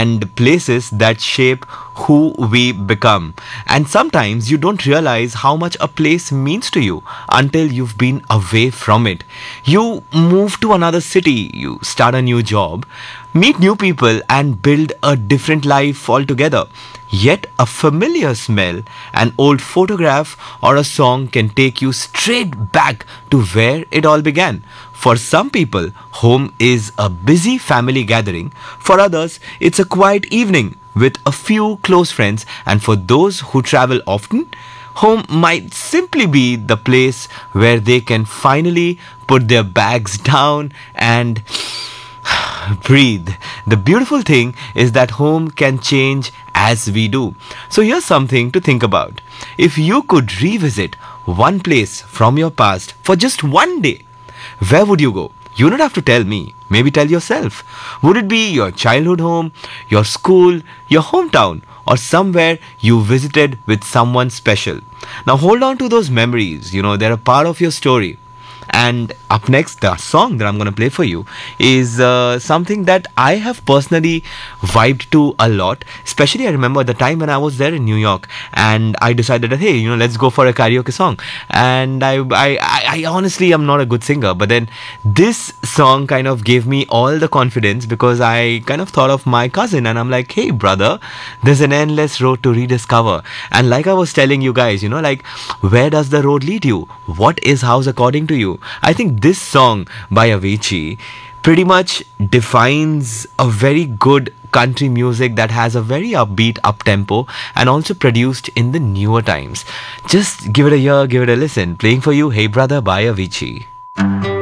and places that shape who we become. And sometimes you don't realize how much a place means to you until you've been away from it. You move to another city, you start a new job, meet new people, and build a different life altogether. Yet a familiar smell, an old photograph, or a song can take you straight back to where it all began. For some people, home is a busy family gathering. For others, it's a quiet evening with a few close friends. And for those who travel often, home might simply be the place where they can finally put their bags down and breathe. The beautiful thing is that home can change as we do. So here's something to think about. If you could revisit one place from your past for just one day, where would you go? You don't have to tell me. Maybe tell yourself. Would it be your childhood home, your school, your hometown, or somewhere you visited with someone special? Now hold on to those memories. They're a part of your story. And up next, the song that I'm going to play for you is something that I have personally vibed to a lot. Especially I remember the time when I was there in New York and I decided that, hey, let's go for a karaoke song. And I honestly am not a good singer. But then this song kind of gave me all the confidence because I kind of thought of my cousin and I'm like, hey, brother, there's an endless road to rediscover. And like I was telling you guys, where does the road lead you? What is house according to you? I think this song by Avicii pretty much defines a very good country music that has a very upbeat up-tempo and also produced in the newer times. Just give it a hear, give it a listen. Playing for you, Hey Brother by Avicii.